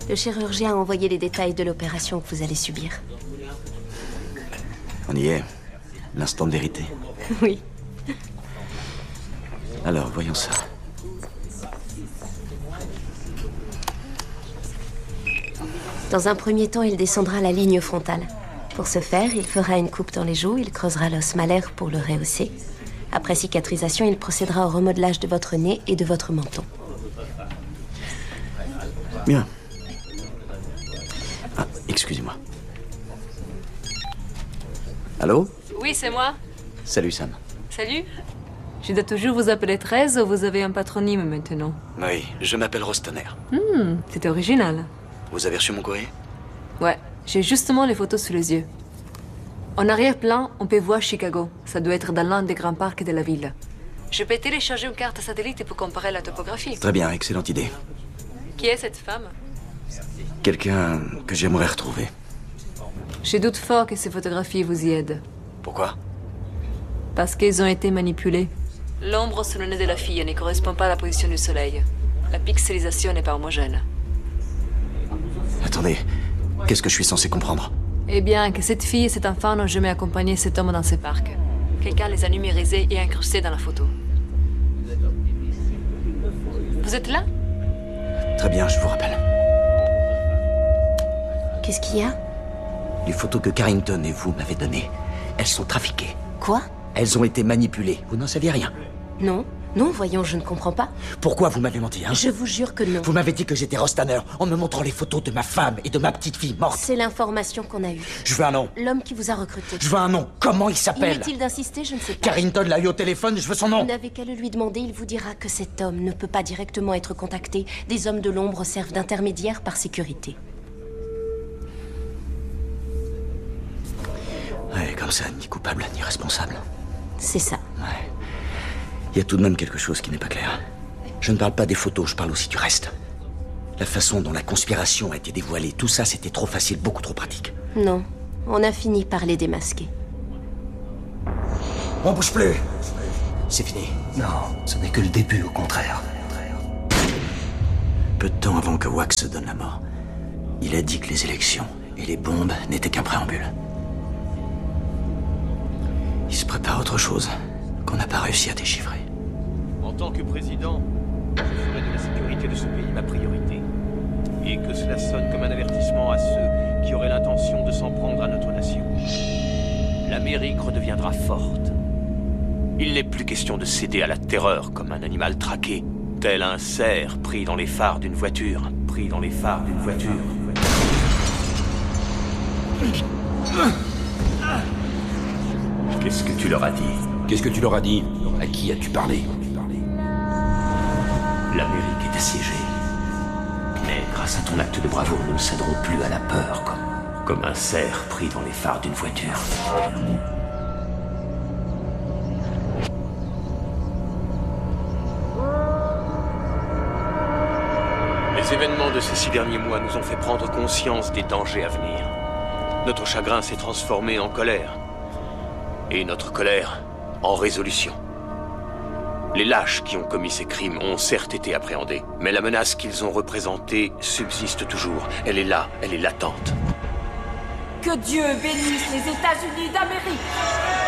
Le chirurgien a envoyé les détails de l'opération que vous allez subir. On y est. L'instant de vérité. Oui. Alors, voyons ça. Dans un premier temps, il descendra la ligne frontale. Pour ce faire, il fera une coupe dans les joues, il creusera l'os malaire pour le rehausser. Après cicatrisation, il procédera au remodelage de votre nez et de votre menton. Bien. Ah, excusez-moi. Allô? Oui, c'est moi. Salut, Sam. Salut. Je dois toujours vous appeler 13 ou vous avez un patronyme maintenant? Oui, je m'appelle Rostoner. C'est original. Vous avez reçu mon courrier? Ouais, j'ai justement les photos sous les yeux. En arrière-plan, on peut voir Chicago. Ça doit être dans l'un des grands parcs de la ville. Je peux télécharger une carte satellite pour comparer la topographie. Très bien, excellente idée. Qui est cette femme? Quelqu'un que j'aimerais retrouver. Je doute fort que ces photographies vous y aident. Pourquoi? Parce qu'elles ont été manipulées. L'ombre sur le nez de la fille ne correspond pas à la position du soleil. La pixelisation n'est pas homogène. Attendez, qu'est-ce que je suis censé comprendre? Eh bien, que cette fille et cet enfant n'ont jamais accompagné cet homme dans ces parcs. Quelqu'un les a numérisés et incrustés dans la photo. Vous êtes là? Très bien, je vous rappelle. Qu'est-ce qu'il y a? Les photos que Carrington et vous m'avez données, elles sont trafiquées. Quoi? Elles ont été manipulées. Vous n'en saviez rien. Non. Non, voyons, je ne comprends pas. Pourquoi vous m'avez menti, hein? Je vous jure que non. Vous m'avez dit que j'étais Rostoner en me montrant les photos de ma femme et de ma petite fille morte. C'est l'information qu'on a eue. Je veux un nom. L'homme qui vous a recruté. Je veux un nom. Comment il s'appelle? Inutile d'insister, je ne sais pas. Carrington l'a eu au téléphone, je veux son Vous nom. n'avez qu'à le lui demander, il vous dira que cet homme ne peut pas directement être contacté. Des hommes de l'ombre servent d'intermédiaires par sécurité. Ouais, comme ça, ni coupable, ni responsable. C'est ça. Ouais. Il y a tout de même quelque chose qui n'est pas clair. Je ne parle pas des photos, je parle aussi du reste. La façon dont la conspiration a été dévoilée, tout ça, c'était trop facile, beaucoup trop pratique. Non, on a fini par les démasquer. On bouge plus. C'est fini. Non, ce n'est que le début, au contraire. Peu de temps avant que Wax se donne la mort, il a dit que les élections et les bombes n'étaient qu'un préambule. Il se prépare autre chose qu'on n'a pas réussi à déchiffrer. En tant que président, je ferai de la sécurité de ce pays ma priorité. Et que cela sonne comme un avertissement à ceux qui auraient l'intention de s'en prendre à notre nation. L'Amérique redeviendra forte. Il n'est plus question de céder à la terreur comme un animal traqué, tel un cerf pris dans les phares d'une voiture. Pris dans les phares d'une voiture. Qu'est-ce que tu leur as dit? Qu'est-ce que tu leur as dit? À qui as-tu parlé? L'Amérique est assiégée. Mais grâce à ton acte de bravoure, nous ne céderons plus à la peur, comme un cerf pris dans les phares d'une voiture. Les événements de ces 6 derniers mois nous ont fait prendre conscience des dangers à venir. Notre chagrin s'est transformé en colère. Et notre colère en résolution. Les lâches qui ont commis ces crimes ont certes été appréhendés, mais la menace qu'ils ont représentée subsiste toujours. Elle est là, elle est latente. Que Dieu bénisse les États-Unis d'Amérique!